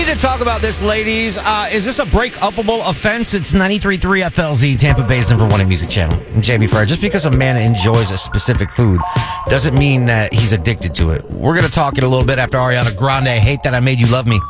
To talk about this, ladies. Is this a break-upable offense? It's 93.3 FLZ, Tampa Bay's #1 music channel. I'm Jamie Frere. Just because a man enjoys a specific food doesn't mean that he's addicted to it. We're going to talk in a little bit after Ariana Grande, Hate That I Made You Love Me.